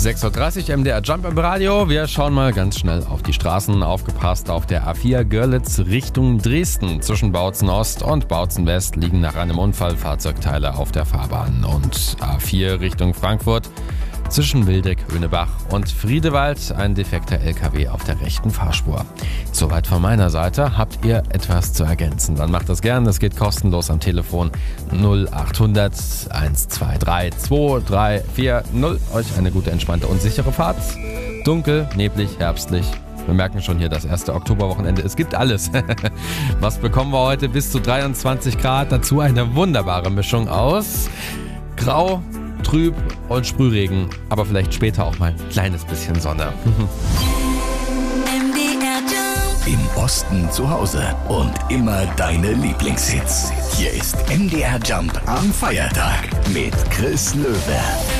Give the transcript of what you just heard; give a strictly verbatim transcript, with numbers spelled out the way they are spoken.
sechs Uhr dreißig, M D R Jump im Radio. Wir schauen mal ganz schnell auf die Straßen. Aufgepasst auf der A vier Görlitz Richtung Dresden. Zwischen Bautzen Ost und Bautzen West liegen nach einem Unfall Fahrzeugteile auf der Fahrbahn. Und A vier Richtung Frankfurt. Zwischen Wildeck, Höhnebach und Friedewald ein defekter L K W auf der rechten Fahrspur. Soweit von meiner Seite. Habt ihr etwas zu ergänzen? Dann macht das gern. Das geht kostenlos am Telefon null achthundert eins zwei drei zwei drei vier null. Euch eine gute, entspannte und sichere Fahrt. Dunkel, neblig, herbstlich. Wir merken schon hier das erste Oktoberwochenende. Es gibt alles. Was bekommen wir heute? Bis zu dreiundzwanzig Grad. Dazu eine wunderbare Mischung aus Grau, trüb und Sprühregen, aber vielleicht später auch mal ein kleines bisschen Sonne. Im Osten zu Hause und immer deine Lieblingshits. Hier ist M D R Jump am Feiertag mit Chris Löwe.